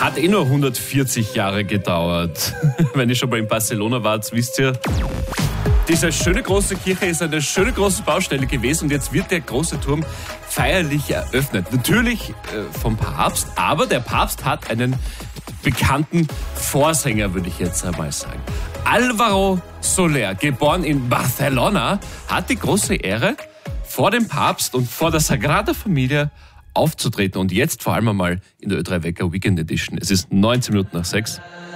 Hat nur 140 Jahre gedauert. Wenn ihr schon mal in Barcelona wart, wisst ihr, diese schöne große Kirche ist eine schöne große Baustelle gewesen und jetzt wird der große Turm feierlich eröffnet. Natürlich vom Papst, aber der Papst hat einen bekannten Vorsänger, würde ich jetzt einmal sagen. Álvaro Soler, geboren in Barcelona, hat die große Ehre, vor dem Papst und vor der Sagrada Familia aufzutreten. Und jetzt vor allem einmal in der Ö3 Wecker Weekend Edition. Es ist 19 Minuten nach 6.